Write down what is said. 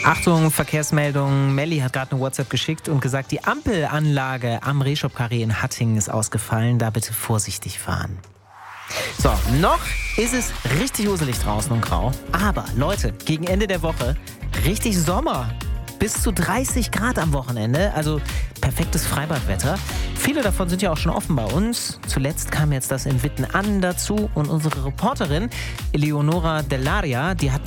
Achtung, Verkehrsmeldung. Melli hat gerade eine WhatsApp geschickt und gesagt, die Ampelanlage am Rehshop-Karree in Hattingen ist ausgefallen. Da bitte vorsichtig fahren. So, noch ist es richtig uselig draußen und grau. Aber Leute, gegen Ende der Woche richtig Sommer. Bis zu 30 Grad am Wochenende, also perfektes Freibadwetter. Viele davon sind ja auch schon offen bei uns. Zuletzt kam jetzt das in Wittenann dazu und unsere Reporterin Eleonora Delaria, die hat